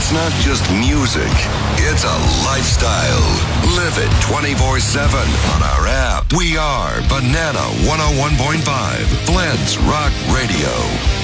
It's not just music, it's a lifestyle. Live it 24/7 on our app. We are Banana 101.5, Blends Rock Radio.